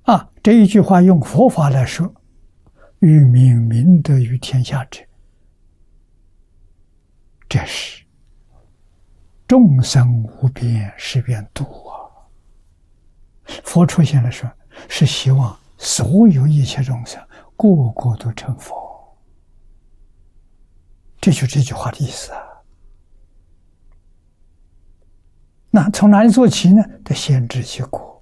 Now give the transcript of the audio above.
这一句话用佛法来说，欲明明德于天下者，这是众生无边誓愿度啊！佛出现的时候，是希望所有一切众生个个都成佛，这就这句话的意思啊。那从哪里做起呢？得先知其果。